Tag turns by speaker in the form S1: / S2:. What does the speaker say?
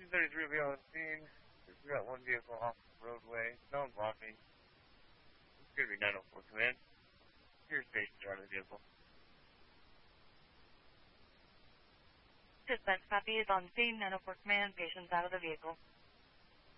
S1: 33 will be on the scene. We got one vehicle off the roadway. No one blocking. It's going to be 904 command. Here's patients out of the vehicle.
S2: Dispatch copy is on scene, 904 command, patients out of the vehicle.